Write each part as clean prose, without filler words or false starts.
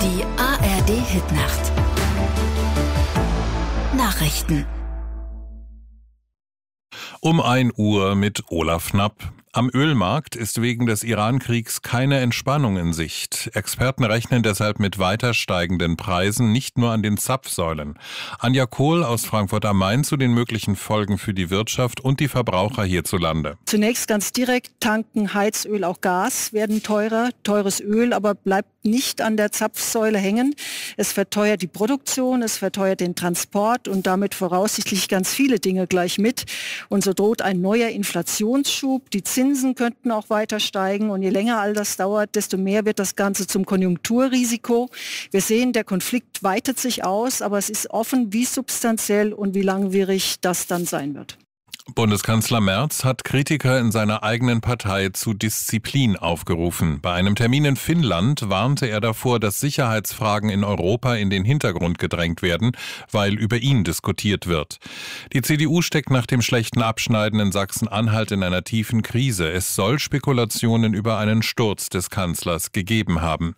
Die ARD-Hitnacht. Nachrichten. Um 1 Uhr mit Olaf Knapp. Am Ölmarkt ist wegen des Iran-Kriegs keine Entspannung in Sicht. Experten rechnen deshalb mit weiter steigenden Preisen, nicht nur an den Zapfsäulen. Anja Kohl aus Frankfurt am Main zu den möglichen Folgen für die Wirtschaft und die Verbraucher hierzulande. Zunächst ganz direkt: Tanken, Heizöl, auch Gas werden teurer. Teures Öl aber bleibt nicht an der Zapfsäule hängen. Es verteuert die Produktion, es verteuert den Transport und damit voraussichtlich ganz viele Dinge gleich mit. Und so droht ein neuer Inflationsschub. Die Zinsen könnten auch weiter steigen und je länger all das dauert, desto mehr wird das Ganze zum Konjunkturrisiko. Wir sehen, der Konflikt weitet sich aus, aber es ist offen, wie substanziell und wie langwierig das dann sein wird. Bundeskanzler Merz hat Kritiker in seiner eigenen Partei zu Disziplin aufgerufen. Bei einem Termin in Finnland warnte er davor, dass Sicherheitsfragen in Europa in den Hintergrund gedrängt werden, weil über ihn diskutiert wird. Die CDU steckt nach dem schlechten Abschneiden in Sachsen-Anhalt in einer tiefen Krise. Es soll Spekulationen über einen Sturz des Kanzlers gegeben haben.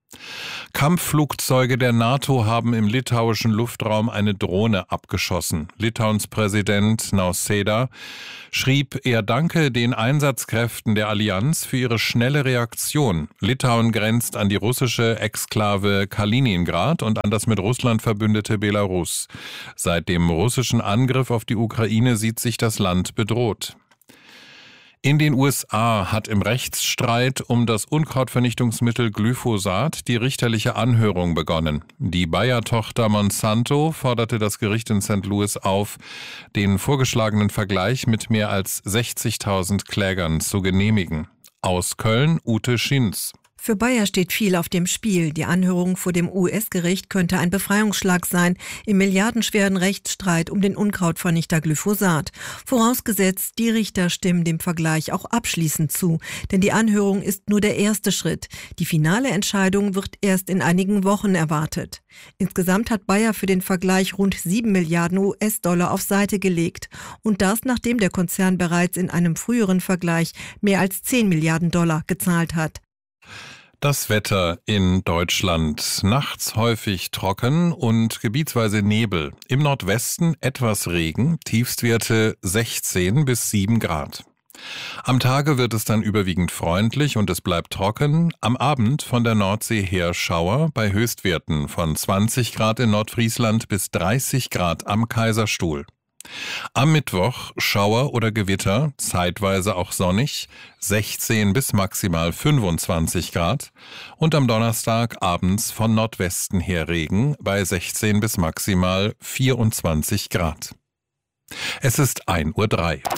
Kampfflugzeuge der NATO haben im litauischen Luftraum eine Drohne abgeschossen. Litauens Präsident Nausėda schrieb, er danke den Einsatzkräften der Allianz für ihre schnelle Reaktion. Litauen grenzt an die russische Exklave Kaliningrad und an das mit Russland verbündete Belarus. Seit dem russischen Angriff auf die Ukraine sieht sich das Land bedroht. In den USA hat im Rechtsstreit um das Unkrautvernichtungsmittel Glyphosat die richterliche Anhörung begonnen. Die Bayer-Tochter Monsanto forderte das Gericht in St. Louis auf, den vorgeschlagenen Vergleich mit mehr als 60.000 Klägern zu genehmigen. Aus Köln Ute Schinz. Für Bayer steht viel auf dem Spiel. Die Anhörung vor dem US-Gericht könnte ein Befreiungsschlag sein im milliardenschweren Rechtsstreit um den Unkrautvernichter Glyphosat. Vorausgesetzt, die Richter stimmen dem Vergleich auch abschließend zu. Denn die Anhörung ist nur der erste Schritt. Die finale Entscheidung wird erst in einigen Wochen erwartet. Insgesamt hat Bayer für den Vergleich rund 7 Milliarden US-Dollar auf Seite gelegt. Und das, nachdem der Konzern bereits in einem früheren Vergleich mehr als 10 Milliarden Dollar gezahlt hat. Das Wetter in Deutschland. Nachts häufig trocken und gebietsweise Nebel. Im Nordwesten etwas Regen, Tiefstwerte 16 bis 7 Grad. Am Tage wird es dann überwiegend freundlich und es bleibt trocken. Am Abend von der Nordsee her Schauer bei Höchstwerten von 20 Grad in Nordfriesland bis 30 Grad am Kaiserstuhl. Am Mittwoch Schauer oder Gewitter, zeitweise auch sonnig, 16 bis maximal 25 Grad und am Donnerstag abends von Nordwesten her Regen bei 16 bis maximal 24 Grad. Es ist 1:03 Uhr.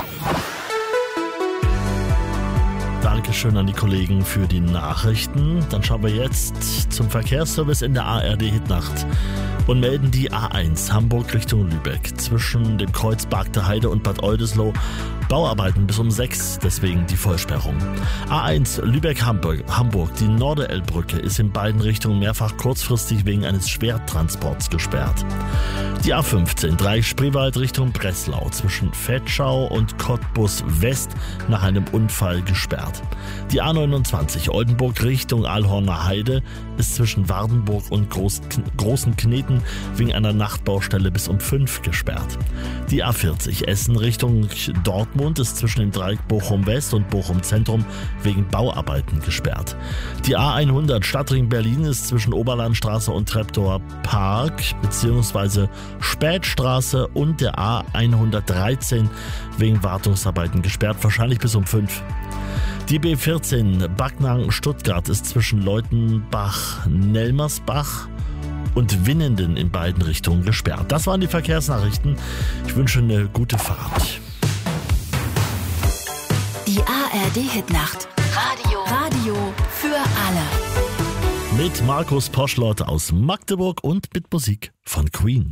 Dankeschön an die Kollegen für die Nachrichten. Dann schauen wir jetzt zum Verkehrsservice in der ARD-Hitnacht und melden die A1 Hamburg Richtung Lübeck zwischen dem Kreuz Bargter Heide und Bad Oldesloe. Bauarbeiten bis um 6, deswegen die Vollsperrung. A1 Lübeck-Hamburg, die Norderelbbrücke ist in beiden Richtungen mehrfach kurzfristig wegen eines Schwertransports gesperrt. Die A15 Dreieck-Spreewald Richtung Breslau zwischen Vetschau und Cottbus West nach einem Unfall gesperrt. Die A29 Oldenburg Richtung Alhorner Heide ist zwischen Wardenburg und Großen Kneten wegen einer Nachtbaustelle bis um 5 gesperrt. Die A40 Essen Richtung Dortmund ist zwischen dem Dreieck Bochum West und Bochum Zentrum wegen Bauarbeiten gesperrt. Die A100 Stadtring Berlin ist zwischen Oberlandstraße und Treptower Park bzw. Spätstraße und der A113 wegen Wartungsarbeiten gesperrt, wahrscheinlich bis um 5. Die B14 Backnang-Stuttgart ist zwischen Leutenbach-Nelmersbach und Winnenden in beiden Richtungen gesperrt. Das waren die Verkehrsnachrichten. Ich wünsche eine gute Fahrt. Die ARD-Hitnacht. Radio für alle. Mit Markus Poschlott aus Magdeburg und mit Musik von Queen.